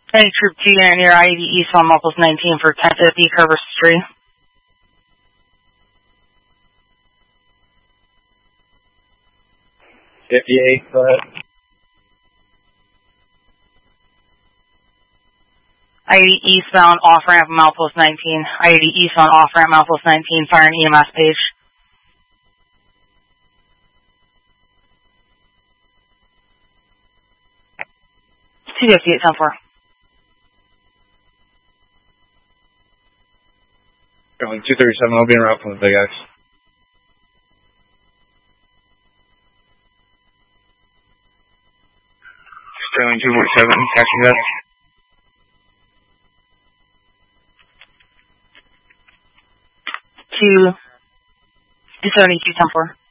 Any Troop 2 unit near IED East on Mulples 19 for 1050 Carver Street. Go ahead. IED eastbound off-ramp Mulples 19. IED eastbound off-ramp Mulples 19, fire an EMS page. Two 58 10-4. Going 237, I'll be en route from the Big X. Sterling 247, catching that. 272 10-4.